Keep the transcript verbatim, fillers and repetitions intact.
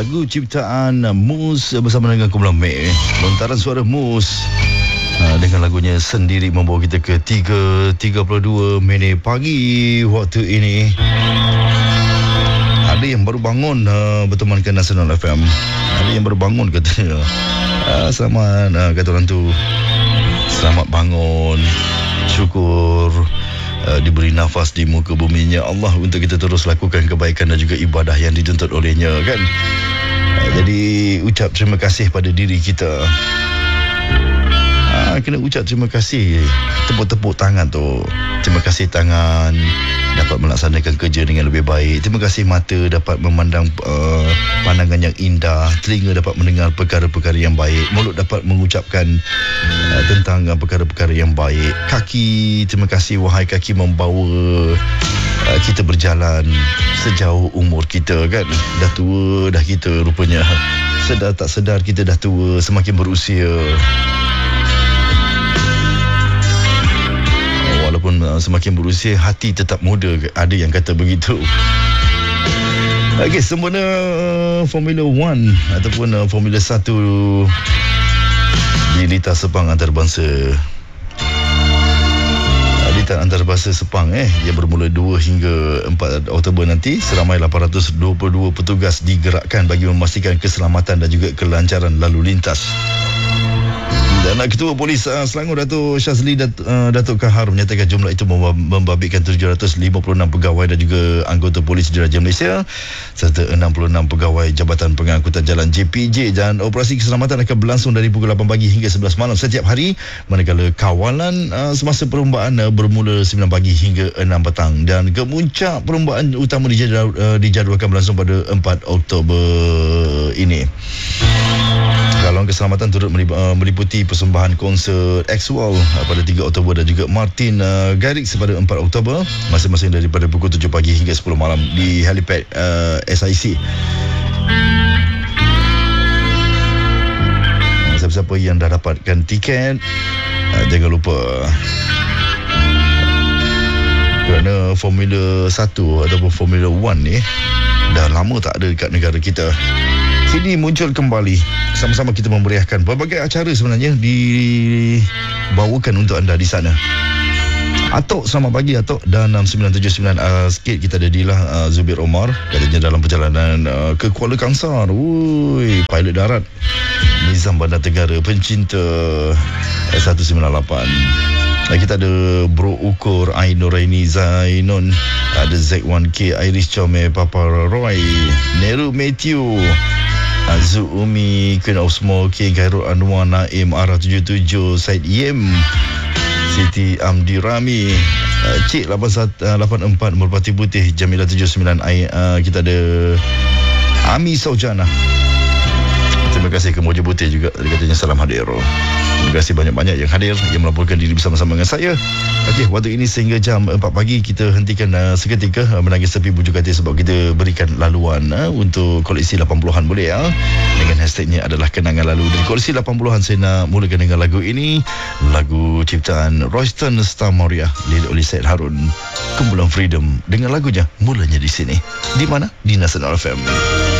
Lagu ciptaan Mus bersama dengan Kumpulan Mek. Lontaran suara Mus dengan lagunya sendiri membawa kita ke tiga tiga puluh dua minit pagi waktu ini. Ada yang baru bangun uh, bertemankan Nasional F M. Ada yang baru bangun katanya. Uh, selamat uh, kata orang tu. Selamat bangun. Syukur uh, diberi nafas di muka buminya Allah untuk kita terus lakukan kebaikan dan juga ibadah yang dituntut olehnya, kan? Uh, jadi ucap terima kasih pada diri kita. Ha, kena ucap terima kasih. Tepuk-tepuk tangan tu. Terima kasih tangan dapat melaksanakan kerja dengan lebih baik. Terima kasih mata dapat memandang uh, pandangan yang indah. Telinga dapat mendengar perkara-perkara yang baik. Mulut dapat mengucapkan uh, tentang uh, perkara-perkara yang baik. Kaki, terima kasih wahai kaki membawa uh, kita berjalan sejauh umur kita, kan? Dah tua dah kita rupanya. Sedar tak sedar kita dah tua, semakin berusia. Walaupun uh, semakin berusia, hati tetap muda. Ada yang kata begitu. Okey, sempena uh, Formula One ataupun uh, Formula Satu di Litar Sepang antarabangsa. Uh, Litar antarabangsa Sepang eh yang bermula dua hingga empat Oktober nanti, seramai lapan ratus dua puluh dua petugas digerakkan bagi memastikan keselamatan dan juga kelancaran lalu lintas. Dan Ketua Polis uh, Selangor Datuk Syazli Dat, uh, Datuk Kahar menyatakan jumlah itu membabitkan tujuh ratus lima puluh enam pegawai dan juga anggota Polis Diraja Malaysia serta enam puluh enam pegawai Jabatan Pengangkutan Jalan J P J, dan operasi keselamatan akan berlangsung dari pukul lapan pagi hingga sebelas malam setiap hari, manakala kawalan uh, semasa perlombaan uh, bermula sembilan pagi hingga enam petang, dan kemuncak perlombaan utama dijadwal, uh, dijadualkan berlangsung pada empat Oktober ini. Galauan keselamatan turut meliputi persembahan konsert X-Wall pada tiga Oktober dan juga Martin uh, Garrix pada empat Oktober, masing-masing daripada pukul tujuh pagi hingga sepuluh malam di helipad uh, S I C. Siapa-siapa yang dah dapatkan tiket, uh, jangan lupa, kerana Formula Satu ataupun Formula One ni dah lama tak ada dekat negara kita. Kini muncul kembali. Sama-sama kita memeriahkan. Berbagai acara sebenarnya dibawakan untuk anda di sana. Atok, selamat pagi Atok. Dan enam sembilan tujuh sembilan uh, sikit kita ada Dilah uh, Zubir Omar. Katanya dalam perjalanan uh, ke Kuala Kangsar. Ui, pilot darat Nizam Bandar Tenggara, pencinta S seratus sembilan puluh lapan. Kita ada Bro Ukur, Ain Nuraini Zainon, ada Z satu K, Iris Chome, Papa Roy, Neru Matthew, Azu Umi, Queen of Smoking, Khairul Anwar, Naim, Arah tujuh tujuh, Said Yem, Siti Amdi Rami, Cik lapan empat, Merpati Putih, Jamilah tujuh sembilan. Kita ada Ami Saujana. Terima kasih ke Mojo Putih juga. Dia katanya salam hadir. Terima kasih banyak-banyak yang hadir, yang melaporkan diri bersama-sama dengan saya. Okey, waktu ini sehingga jam empat pagi kita hentikan uh, seketika uh, menangis tepi bujuk hati sebab kita berikan laluan uh, untuk koleksi lapan puluhan boleh ya. Dengan hashtagnya adalah kenangan lalu. Dari koleksi lapan puluhan saya nak mulakan dengan lagu ini, lagu ciptaan Royston Star Maria, lirik oleh Syed Harun, Kumpulan Freedom dengan lagunya Mulanya di Sini. Di mana? Di Nasional F M.